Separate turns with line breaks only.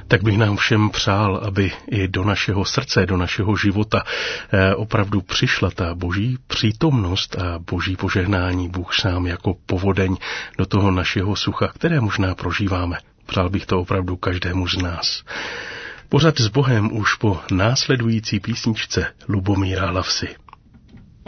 Tak bych nám všem přál, aby i do našeho srdce, do našeho života opravdu přišla ta boží přítomnost a boží požehnání, Bůh sám jako povodeň do toho našeho sucha, které možná prožíváme. Přál bych to opravdu každému z nás. Pořad s Bohem už po následující písničce Lubomíra Lavsy.